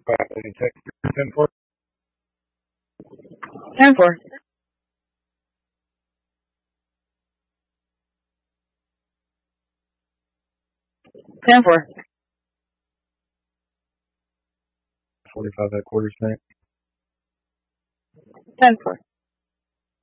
Any text 10-4? 10-4. 10-4. 45 at quarters, mate. 10-4.